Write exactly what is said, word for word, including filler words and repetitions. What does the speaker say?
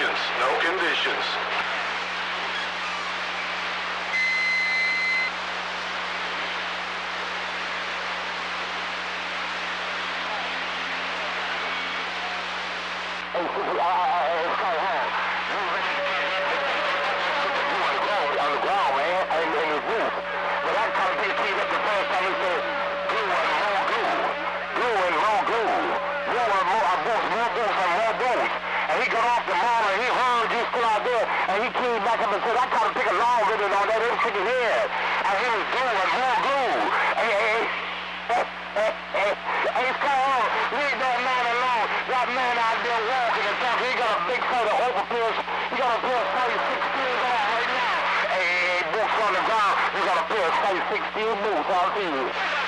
conditions. No conditions. Hey, Cookie, uh, uh, uh, it's called home. You on the ground, on the ground, man, in, in his booth. But I come to the up the first time he said, glue and more glue. Glue and more glue. Glue and more uh, boots, more boots and more boots. And he got off the mall and he heard you still out there. And he came back up and said, I tried to pick a long ribbon on that, didn't stick his head. And he was glue and more glue. Hey, hey, hey, hey, hey, hey, it's called home. Leave that man alone. That man out there walking and talking. He got a big set of overpills. He got a pair of size sixteen on right now. Hey, hey, boots on the ground. You got a pair of size sixteen boots, I'll see you.